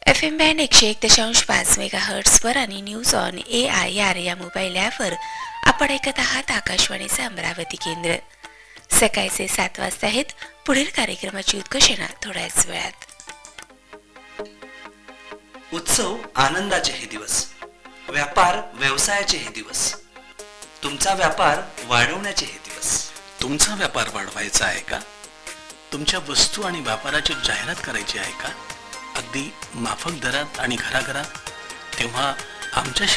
FM band 101.5 मेगाहर्ट्झवर आणि news on AIR या mobile ॲपवर आपण ऐकत आहात आकाशवाणीचे अमरावती केंद्र. सकाळचे 7 वाजता आहेत. पुढील कार्यक्रमाची उद्घोषणा थोड्याच वेळात. उत्सव आनंदाचे हे दिवस, व्यापार व्यवसायाचे हे दिवस, तुमचा व्यापार वाढवण्याचे हे दिवस. तुमचा व्यापार वाढवायचा आहे का? तुमच्या वस्तू आणि व्यापाराची जाहिरात करायची आहे का? अगदी माफक दरात आणि घराघरात? तेव्हा आमच्या